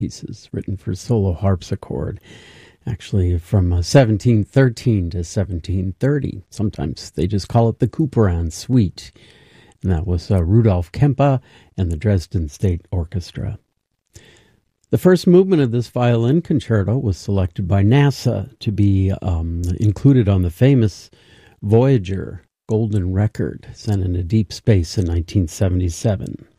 pieces written for solo harpsichord, actually from 1713 to 1730. Sometimes they just call it the Couperin Suite. And that was Rudolf Kempe and the Dresden State Orchestra. The first movement of this violin concerto was selected by NASA to be included on the famous Voyager Golden Record sent into deep space in 1977.